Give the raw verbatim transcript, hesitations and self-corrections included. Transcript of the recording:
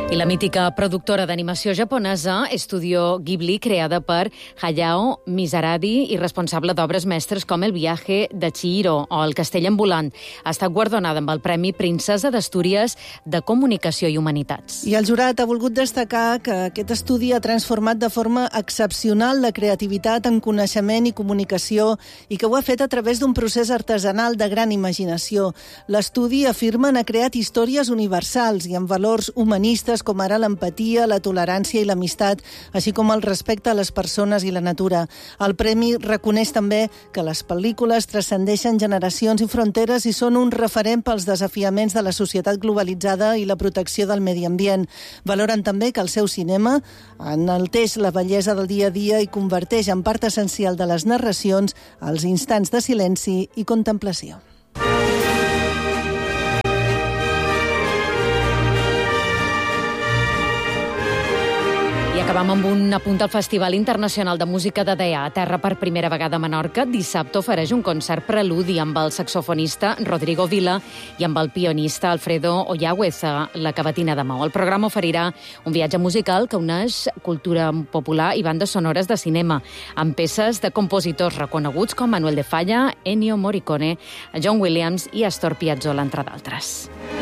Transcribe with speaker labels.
Speaker 1: I la mítica productora d'animació japonesa Studio Ghibli, creada per Hayao Mizrahi i responsable d'obres mestres com El viaje de Chihiro o El castell ambulant, ha estat guardonada amb el Premi Princesa d'Astúries de Comunicació i Humanitats.
Speaker 2: I el jurat ha volgut destacar que aquest estudi ha transformat de forma excepcional la creativitat en coneixement i comunicació i que ho ha fet a través d'un procés artesanal de gran imaginació. L'estudi, afirmen, ha creat històries universals i amb valors humanistes com ara l'empatia, la tolerància i l'amistat, així com el respecte a les persones i la natura. El premi reconeix també que les pel·lícules transcendeixen generacions i fronteres i són un referent pels desafiaments de la societat globalitzada i la protecció del medi ambient. Valoren també que el seu cinema enalteix la bellesa del dia a dia i converteix en part essencial de les narracions els instants de silenci i contemplació.
Speaker 1: Acabam amb un apunt al Festival Internacional de Música de Deià. A terra per primera vegada a Menorca, dissabte ofereix un concert preludi amb el saxofonista Rodrigo Vila i amb el pianista Alfredo Oyagüez a la Cavatina de Mau. El programa oferirà un viatge musical que uneix cultura popular i bandes sonores de cinema, amb peces de compositors reconeguts com Manuel de Falla, Ennio Morricone, John Williams i Astor Piazzolla, entre d'altres.